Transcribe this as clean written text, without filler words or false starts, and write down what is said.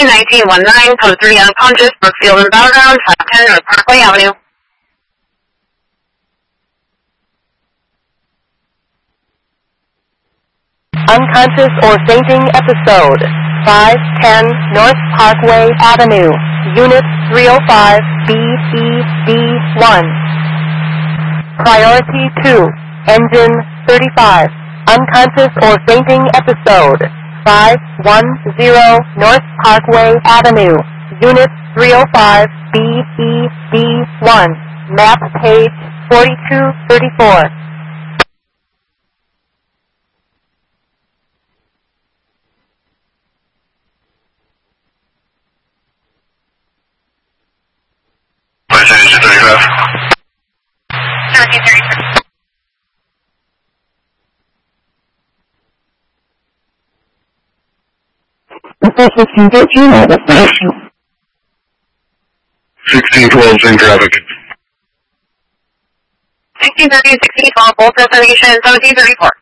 1919 code 3 unconscious, Brookfield and Battleground, 510 North Parkway Avenue. Unconscious or fainting episode, 510 North Parkway Avenue, Unit 305 BED1. Priority 2, Engine 35. Unconscious or fainting episode, 510 North Parkway Avenue, Unit 305 BED1. Map page 4234. Engine 35. 1333. This is 1613 at the station. 1612 is in traffic. 1630, 1612, both destination 1734.